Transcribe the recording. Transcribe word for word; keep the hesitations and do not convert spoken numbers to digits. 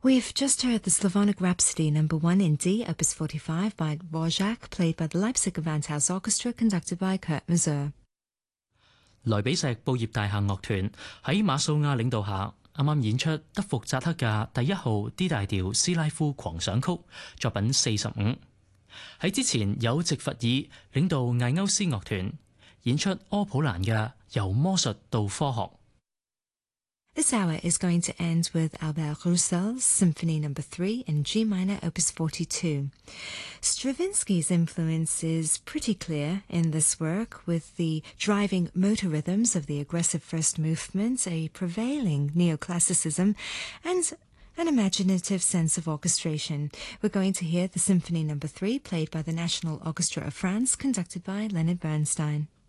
We've just heard the Slavonic Rhapsody number one in D, opus forty-five by Dvorak, played by the Leipzig Gewandhaus Orchestra, conducted by Kurt Masur. 萊比錫布業大廈樂團喺馬素亞領導下，啱啱演出德福扎克嘅第一號 D 大調斯拉夫狂想曲作品四十五。喺之前有席弗爾領導艾歐斯樂團演出柯普蘭嘅由魔術到科學。 This hour is going to end with Albert Roussel's Symphony number three in G minor, opus forty-two. Stravinsky's influence is pretty clear in this work, with the driving motor rhythms of the aggressive first movement, a prevailing neoclassicism, and an imaginative sense of orchestration. We're going to hear the Symphony number three, played by the National Orchestra of France, conducted by Leonard Bernstein.